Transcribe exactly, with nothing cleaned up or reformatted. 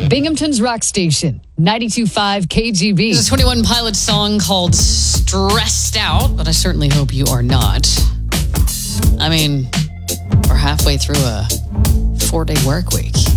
Binghamton's Rock Station, ninety-two point five K G B. This is a twenty-one Pilots song called Stressed Out, but I certainly hope you are not. I mean, we're halfway through a four-day work week.